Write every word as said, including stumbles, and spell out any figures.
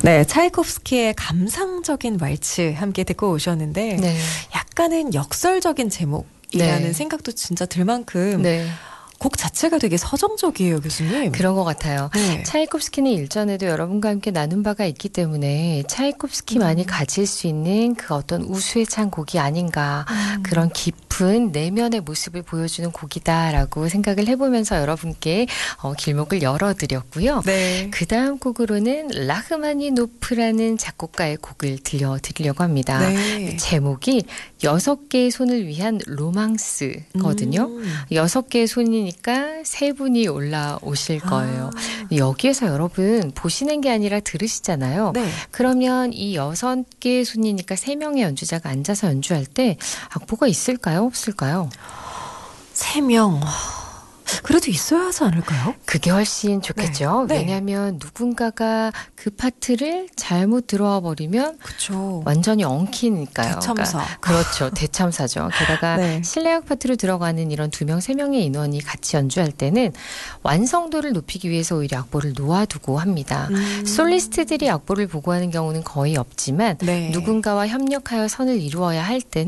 네, 차이콥스키의 감상적인 왈츠 함께 듣고 오셨는데 네. 약간은 역설적인 제목이라는 네. 생각도 진짜 들 만큼 네. 곡 자체가 되게 서정적이에요, 교수님. 그런 것 같아요. 네. 차이콥스키는 일전에도 여러분과 함께 나눈 바가 있기 때문에 차이콥스키만이 음. 가질 수 있는 그 어떤 우수에 찬 곡이 아닌가, 음. 그런 깊은 내면의 모습을 보여주는 곡이다라고 생각을 해보면서 여러분께 어, 길목을 열어드렸고요. 네. 그 다음 곡으로는 라흐마니노프라는 작곡가의 곡을 들려드리려고 합니다. 네. 제목이 여섯 개의 손을 위한 로망스거든요. 음. 여섯 개의 손이니까 세 분이 올라오실 거예요. 아. 여기에서 여러분 보시는 게 아니라 들으시잖아요. 네. 그러면 이 여섯 개의 손이니까 세 명의 연주자가 앉아서 연주할 때 악보가 있을까요? 없을까요? 세 명. 그래도 있어야 하지 않을까요? 그게 훨씬 좋겠죠. 네. 네. 왜냐하면 누군가가 그 파트를 잘못 들어와 버리면 그렇죠. 완전히 엉키니까요. 대참사. 그러니까 그렇죠. 대참사죠. 게다가 네. 실내악 파트로 들어가는 이런 두 명, 세 명의 인원이 같이 연주할 때는 완성도를 높이기 위해서 오히려 악보를 놓아두고 합니다. 음. 솔리스트들이 악보를 보고 하는 경우는 거의 없지만 네. 누군가와 협력하여 선을 이루어야 할 때는